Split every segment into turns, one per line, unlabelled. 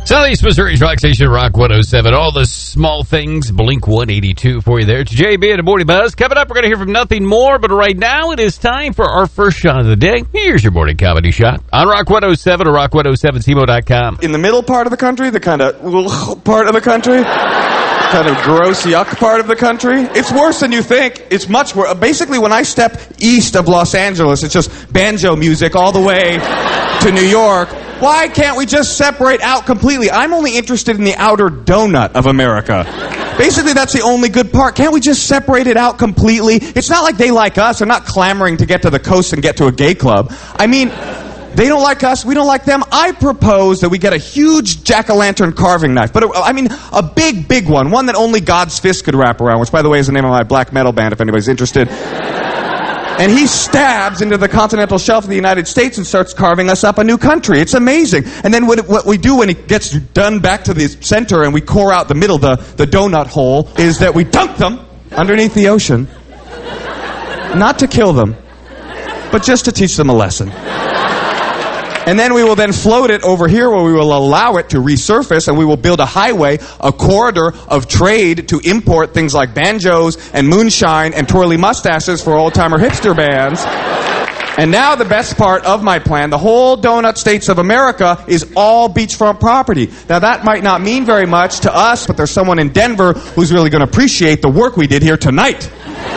Southeast Missouri's Rock Station, Rock 107. All the small things, Blink 182 for you there. It's JB and the Morning Buzz. Coming up, we're going to hear from nothing more, but right now it is time for our first shot of the day. Here's your morning comedy shot on Rock 107 or rock107timo.com.
In the middle part of the country, the kind of part of the country, kind of gross, yuck part of the country, it's worse than you think. It's much worse. Basically, when I step east of Los Angeles, it's just banjo music all the way to New York. Why can't we just separate out completely? I'm only interested in the outer donut of America. Basically, that's the only good part. Can't we just separate it out completely? It's not like they like us. They're not clamoring to get to the coast and get to a gay club. I mean, they don't like us. We don't like them. I propose that we get a huge jack-o'-lantern carving knife. But, a big, big one. One that only God's fist could wrap around, which, by the way, is the name of my black metal band, if anybody's interested. And he stabs into the continental shelf of the United States and starts carving us up a new country. It's amazing. And then what we do when he gets done back to the center and we core out the middle, the donut hole, is that we dunk them underneath the ocean. Not to kill them, but just to teach them a lesson. And then we will then float it over here where we will allow it to resurface, and we will build a highway, a corridor of trade to import things like banjos and moonshine and twirly mustaches for old-timer hipster bands. And now the best part of my plan, the whole donut states of America is all beachfront property. Now that might not mean very much to us, but there's someone in Denver who's really going to appreciate the work we did here tonight.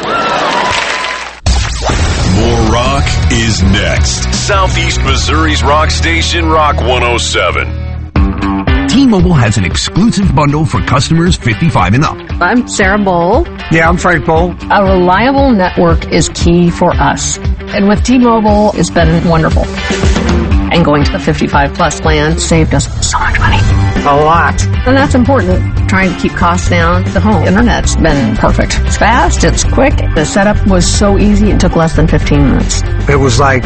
More rock is next. Southeast Missouri's Rock Station, Rock 107.
T-Mobile has an exclusive bundle for customers 55 and up.
I'm Sarah Bowl.
Yeah, I'm Frank Bowl.
A reliable network is key for us. And with T-Mobile, it's been wonderful. And going to the 55-plus plan saved us so much money.
A lot.
And that's important. Trying to keep costs down. The home internet's been perfect. It's fast, it's quick. The setup was so easy, it took less than 15 minutes.
It was like,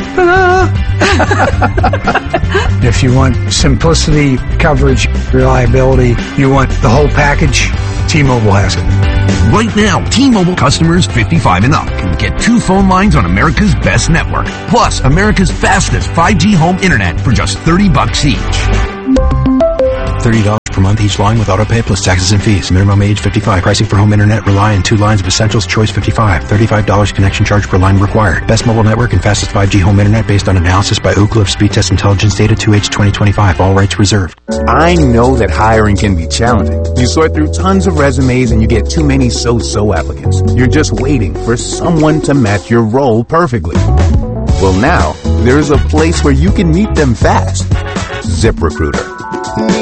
If you want simplicity, coverage, reliability, you want the whole package, T-Mobile has it.
Right now, T-Mobile customers 55 and up can get 2 phone lines on America's best network, plus America's fastest 5G home internet for just $30 each.
$30 per month each line with autopay plus taxes and fees. Minimum age 55. Pricing for home internet rely on 2 lines of Essentials Choice 55. $35 connection charge per line required. Best mobile network and fastest 5G home internet based on analysis by Oak Cliff Speed Test Intelligence data 2H 2025. All rights reserved.
I know that hiring can be challenging. You sort through tons of resumes and you get too many so-so applicants. You're just waiting for someone to match your role perfectly. Well, now, there's a place where you can meet them fast. ZipRecruiter.